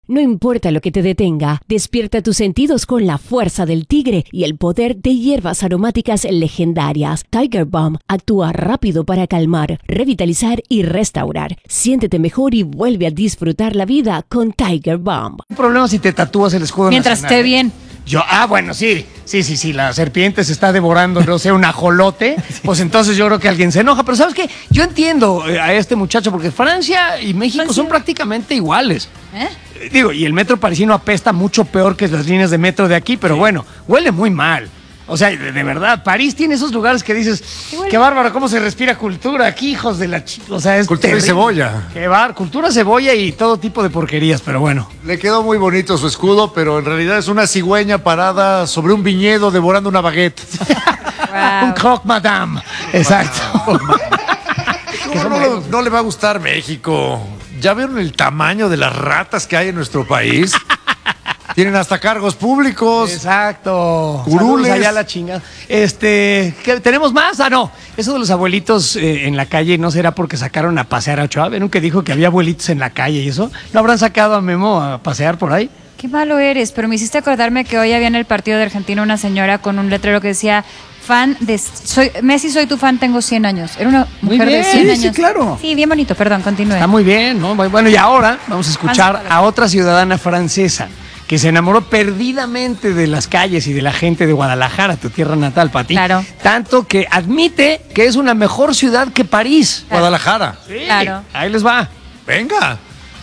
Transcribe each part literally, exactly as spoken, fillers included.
No importa lo que te detenga, despierta tus sentidos con la fuerza del tigre y el poder de hierbas aromáticas legendarias. Tiger Balm actúa rápido para calmar, revitalizar y restaurar. Siéntete mejor y vuelve a disfrutar la vida con Tiger Balm. Un problema si te tatúas el escudo Mientras nacional, esté bien. ¿eh? Yo, ah, bueno, sí, sí, sí, sí, la serpiente se está devorando, no sé, un ajolote, pues entonces yo creo que alguien se enoja. Pero ¿sabes qué? Yo entiendo eh, a este muchacho, porque Francia y México Francia. son prácticamente iguales. ¿Eh? Digo, y el metro parisino apesta mucho peor que las líneas de metro de aquí, pero bueno, huele muy mal. O sea, de, de verdad, París tiene esos lugares que dices, qué bárbaro, cómo se respira cultura aquí, hijos de la... Ch o sea, es cultura terrible. y cebolla. Qué bar, cultura, cebolla y todo tipo de porquerías, pero bueno. Le quedó muy bonito su escudo, pero en realidad es una cigüeña parada sobre un viñedo devorando una baguette. Wow. Un croque madame. Exacto. ¿Cómo no, le, no le va a gustar México? ¿Ya vieron el tamaño de las ratas que hay en nuestro país? Tienen hasta cargos públicos. Exacto. Curules. Saludos allá a la chingada. Este, ¿qué, ¿tenemos más? Ah, no. Eso de los abuelitos eh, en la calle no será porque sacaron a pasear a Ochoa. ¿Vieron que dijo que había abuelitos en la calle y eso? ¿No habrán sacado a Memo a pasear por ahí? Qué malo eres, pero me hiciste acordarme que hoy había en el partido de Argentina una señora con un letrero que decía fan de soy Messi, soy tu fan, tengo cien años. Era una Muy mujer bien, de cien sí, años. sí, claro. Sí, bien bonito, perdón, continúe. Está muy bien, ¿no? Bueno, y ahora vamos a escuchar a otra ciudadana francesa que se enamoró perdidamente de las calles y de la gente de Guadalajara, tu tierra natal, Pati. Claro. Tanto que admite que es una mejor ciudad que París. Claro. Guadalajara. Sí, Claro. ahí les va. Venga.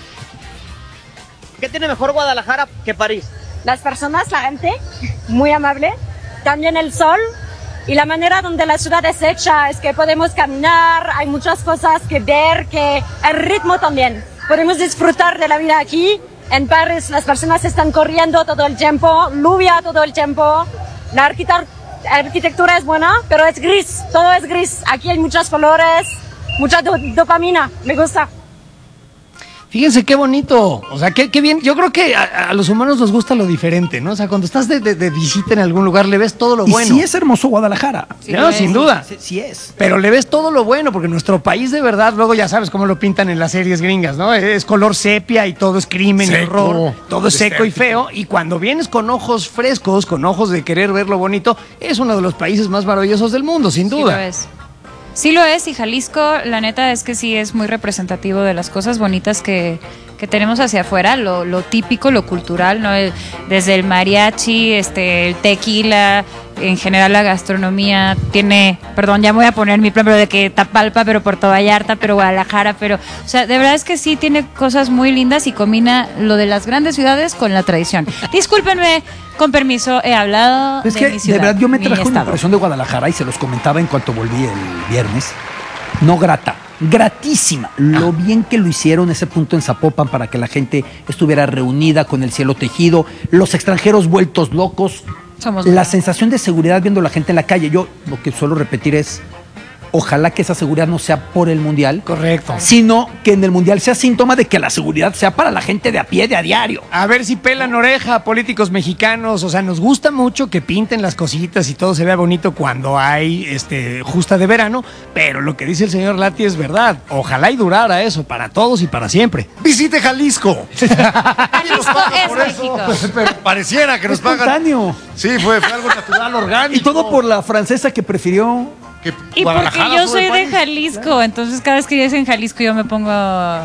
¿Qué tiene mejor Guadalajara que París? Las personas, la gente, muy amable. También el sol y la manera donde la ciudad es hecha, es que podemos caminar, hay muchas cosas que ver, que el ritmo también. Podemos disfrutar de la vida aquí. En París las personas están corriendo todo el tiempo, lluvia todo el tiempo. La arquitect- arquitectura es buena, pero es gris, todo es gris. Aquí hay muchos colores, mucha do- dopamina, me gusta. Fíjense qué bonito, o sea, qué, qué bien. Yo creo que a, a los humanos nos gusta lo diferente, ¿no? O sea, cuando estás de, de, de visita en algún lugar le ves todo lo Y bueno. sí es hermoso Guadalajara. Sí, No, lo es. sin duda. Sí, sí es. Pero le ves todo lo bueno, porque nuestro país de verdad, luego ya sabes cómo lo pintan en las series gringas, ¿no? Es color sepia y todo es crimen y Seco, horror, todo es seco y feo. Y cuando vienes con ojos frescos, con ojos de querer ver lo bonito, es uno de los países más maravillosos del mundo, sin Sí duda. lo es. Sí lo es, y Jalisco, la neta es que sí es muy representativo de las cosas bonitas que, que tenemos hacia afuera, lo, lo típico, lo cultural, ¿no? El- desde el mariachi, este, el tequila, en general la gastronomía tiene, perdón, ya me voy a poner mi plan, pero de que Tapalpa, pero Puerto Vallarta, pero Guadalajara, pero, o sea, de verdad es que sí tiene cosas muy lindas y combina lo de las grandes ciudades con la tradición. Discúlpenme, con permiso, he hablado Es de que mi ciudad, de verdad yo me mi trajo una estado. impresión de Guadalajara y se los comentaba en cuanto volví el viernes. No grata, gratísima. Lo bien que lo hicieron ese punto en Zapopan para que la gente estuviera reunida con el cielo tejido, los extranjeros vueltos locos, Somos la buenos. sensación de seguridad viendo a la gente en la calle. Yo lo que suelo repetir es, ojalá que esa seguridad no sea por el Mundial, Correcto. sino que en el Mundial sea síntoma de que la seguridad sea para la gente de a pie, de a diario. A ver si pelan oreja, políticos mexicanos. O sea, nos gusta mucho que pinten las cositas y todo se vea bonito cuando hay este, justa de verano. Pero lo que dice el señor Lati es verdad. Ojalá y durara eso para todos y para siempre. Visite Jalisco. Jalisco es Por eso, México. pero pareciera que nos pagan. Espontáneo. Sí, fue, fue algo natural, orgánico. Y todo por la francesa que prefirió. Que Y porque Guadalajara yo sobre soy de París. Jalisco, entonces cada vez que yo en Jalisco yo me pongo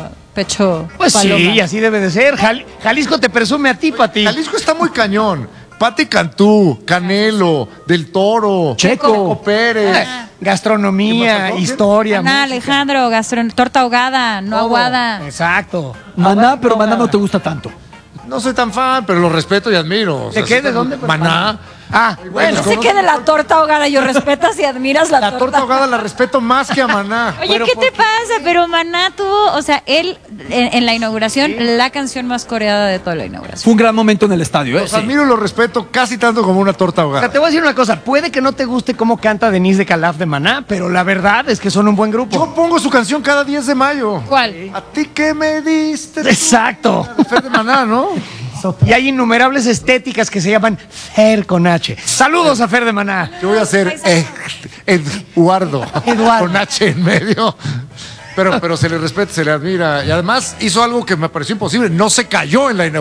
pecho Pues paloma. sí, así debe de ser. Jal- Jalisco te presume a ti, Pati. Jalisco está muy cañón. Pati Cantú, Canelo, Del Toro, Checo. Pérez. Eh, Gastronomía, ¿Qué pasó? historia. Ana, música. Alejandro, gastron torta ahogada, no Todo. aguada. Exacto. Maná, pero Maná no te gusta tanto. No soy tan fan, pero lo respeto y admiro. O sea, ¿De qué? sí ¿De como- dónde? Maná. Ah, bueno. No sé qué de la torta ahogada, yo respetas y admiras la, La torta ahogada la respeto más que a Maná. Oye, Pero ¿qué ¿por te qué? pasa? Pero Maná tuvo, o sea, él en, en la inauguración, la canción más coreada de toda la inauguración. Fue un gran momento en el estadio, ¿eh? Los admiro y los respeto casi tanto como una torta O sea, ahogada. te voy a decir una cosa, puede que no te guste cómo canta Denise de Calaf de Maná, pero la verdad es que son un buen grupo. Yo pongo su canción cada diez de mayo. ¿Cuál? A ti que me diste. Exacto. Fer de Maná, ¿no? Y hay innumerables estéticas que se llaman Fer con H. Saludos a Fer de Maná. Yo voy a hacer eh, Eduardo. Eduardo. Con H en medio. Pero, pero se le respeta, se le admira. Y además hizo algo que me pareció imposible. No se cayó en la inauguración.